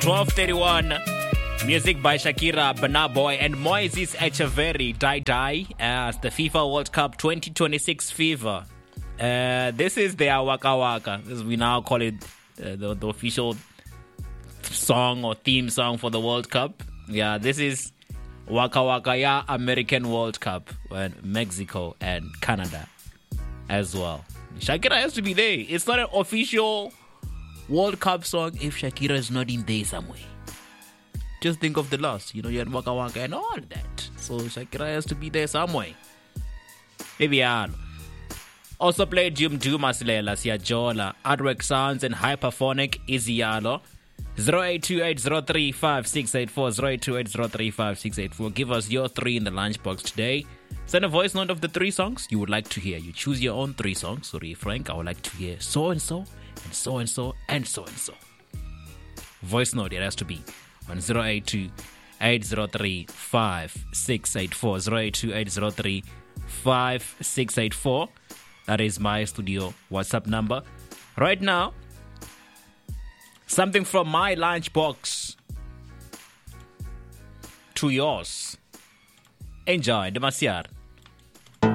12:31. Music by Shakira, Burna Boy, and Moises Echeverri, Die as the FIFA World Cup 2026 fever. This is their Waka Waka, as we now call it, the official song or theme song for the World Cup. Yeah, this is Waka Waka, yeah, American World Cup, and Mexico and Canada as well. Shakira has to be there. It's not an official World Cup song if Shakira is not in there somewhere. Just think of the loss. You had Waka Waka and all that. So Shakira has to be there somewhere. Maybe also played Jum Masilela, Siajola, Artwork Sounds and Hyperphonic Izialo. 0828035684, 0828035684. Give us your 3 in the lunchbox today. Send a voice note of the 3 songs you would like to hear. You choose your own 3 songs. Sorry, Frank, I would like to hear so and so, and so and so, and so and so. Voice note, it has to be on 082-803-5684, 082-803-5684. That is my studio WhatsApp number. Right now, something from my lunchbox to yours. Enjoy, Demasiar.